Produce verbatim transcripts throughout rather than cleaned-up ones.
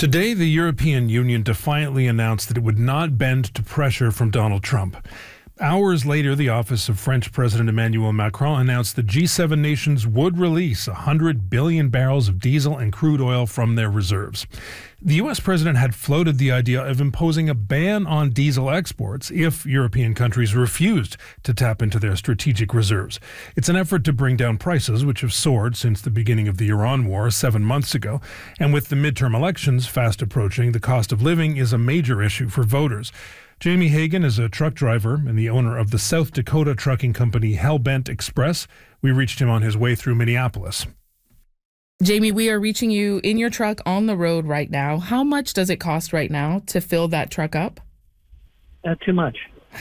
Today, the European Union defiantly announced that it would not bend to pressure from Donald Trump. Hours later, the office of French President Emmanuel Macron announced the G seven nations would release one hundred billion barrels of diesel and crude oil from their reserves. The U S president had floated the idea of imposing a ban on diesel exports if European countries refused to tap into their strategic reserves. It's an effort to bring down prices, which have soared since the beginning of the Iran war seven months ago. And with the midterm elections fast approaching, the cost of living is a major issue for voters. Jamie Hagan is a truck driver and the owner of the South Dakota trucking company Hellbent Express. We reached him on his way through Minneapolis. Jamie, we are reaching you in your truck on the road right now. How much does it cost right now to fill that truck up? Uh, too much.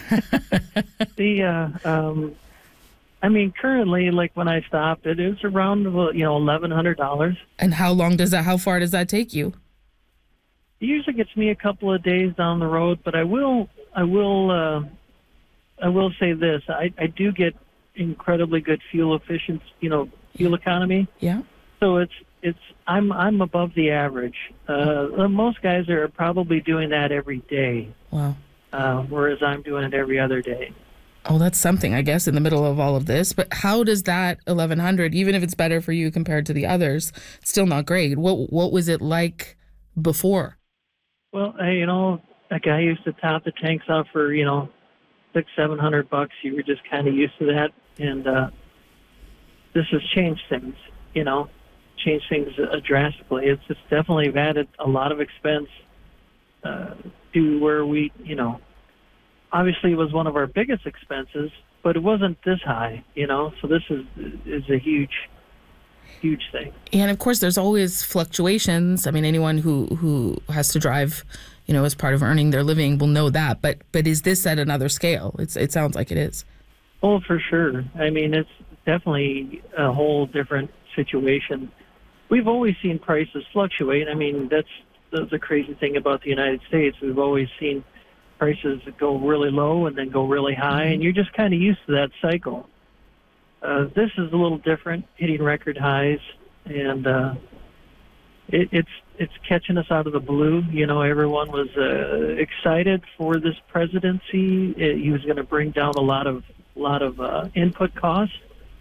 the, uh, um, I mean, currently, like when I stopped, it is around, you know, eleven hundred dollars. And how long does that, how far does that take you? It usually gets me a couple of days down the road, but I will, I will, uh, I will say this: I, I do get incredibly good fuel efficiency, you know, fuel economy. Yeah. So it's it's I'm I'm above the average. Uh, most guys are probably doing that every day. Wow. Uh, whereas I'm doing it every other day. Oh, that's something, I guess, in the middle of all of this. But how does that eleven hundred, even if it's better for you compared to the others, still not great? What what was it like before? Well, hey, you know, a guy used to top the tanks off for, you know, six, seven hundred bucks. You were just kind of used to that, and uh, this has changed things. You know, changed things uh, drastically. It's just definitely added a lot of expense uh, to where we, you know, obviously it was one of our biggest expenses, but it wasn't this high. You know, so this is is a huge. huge thing. And of course, there's always fluctuations. I mean, anyone who, who has to drive, you know, as part of earning their living will know that. But but is this at another scale? It's it sounds like it is. Oh, for sure. I mean, it's definitely a whole different situation. We've always seen prices fluctuate. I mean, that's the, the crazy thing about the United States. We've always seen prices go really low and then go really high, and you're just kind of used to that cycle. Uh, this is a little different, hitting record highs, and uh, it, it's it's catching us out of the blue. You know, everyone was uh, excited for this presidency. It, he was going to bring down a lot of lot of uh, input costs,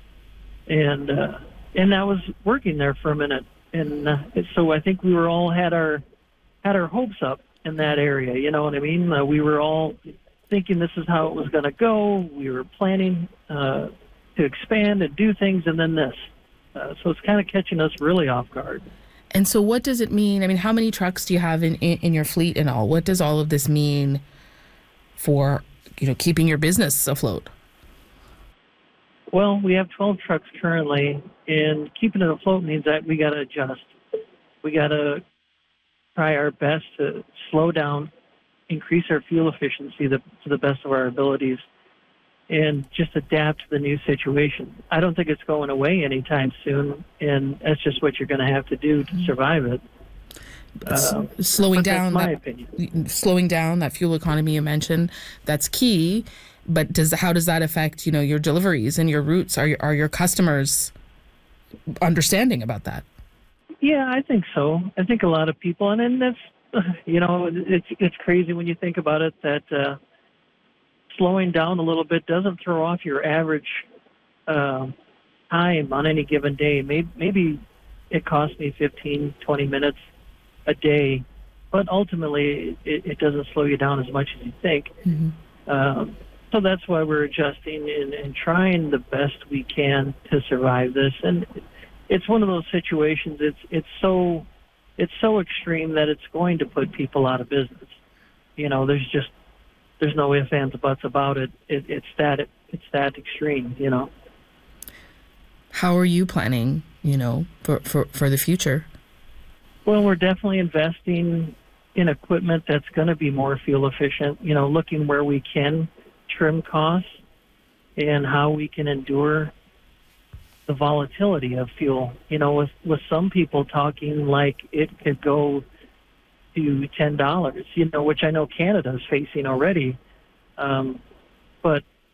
and uh, and that was working there for a minute. And uh, so I think we were all had our had our hopes up in that area. You know what I mean? Uh, we were all thinking this is how it was going to go. We were planning. Uh, to expand and do things, and then this. Uh, so it's kind of catching us really off guard. And so what does it mean? I mean, how many trucks do you have in, in, in your fleet and all? What does all of this mean for, you know, keeping your business afloat? Well, we have twelve trucks currently, and keeping it afloat means that we got to adjust. We got to try our best to slow down, increase our fuel efficiency to the best of our abilities, and just adapt to the new situation. I don't think it's going away anytime soon, and that's just what you're going to have to do to survive it. Uh, slowing down, that's my that, opinion. Slowing down that fuel economy you mentioned, that's key. But does how does that affect, you know, your deliveries and your routes? Are your, are your customers understanding about that? Yeah, I think so. I think a lot of people, and then that's, you know, it's it's crazy when you think about it that. Uh, slowing down a little bit doesn't throw off your average uh, time on any given day. Maybe, maybe it costs me fifteen, twenty minutes a day, but ultimately it, it doesn't slow you down as much as you think. Mm-hmm. Um, so that's why we're adjusting and, and trying the best we can to survive this. And it's one of those situations, it's it's so it's so extreme that it's going to put people out of business. You know, there's just There's no ifs, ands, or buts about it. it it's that it, it's that extreme, you know. How are you planning, you know, for, for, for the future? Well, we're definitely investing in equipment that's going to be more fuel efficient, you know, looking where we can trim costs and how we can endure the volatility of fuel. You know, with, with some people talking like it could go to ten dollars, you know, which I know Canada is facing already. Um, but